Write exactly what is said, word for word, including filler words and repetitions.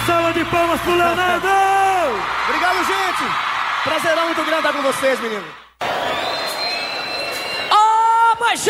salva de palmas pro Leonardo! Obrigado, gente! Prazerão muito grande estar com vocês, menino. Ô, Paixão!